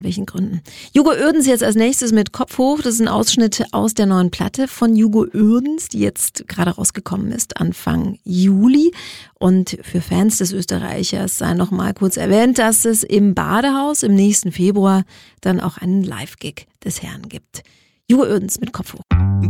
Welchen Gründen? Hugo Oerdens jetzt als nächstes mit Kopf hoch. Das ist ein Ausschnitt aus der neuen Platte von Hugo Oerdens, die jetzt gerade rausgekommen ist, Anfang Juli. Und für Fans des Österreichers sei noch mal kurz erwähnt, dass es im Badehaus im nächsten Februar dann auch einen Live-Gig des Herrn gibt. Hugo Oerdens mit Kopf hoch.